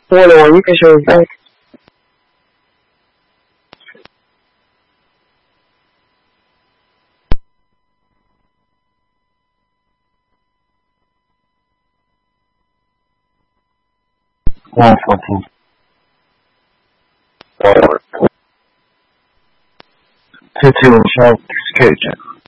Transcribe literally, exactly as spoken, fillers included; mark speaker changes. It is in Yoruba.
Speaker 1: 我的网一个小时。
Speaker 2: one fourteen. Two two Charles Cage.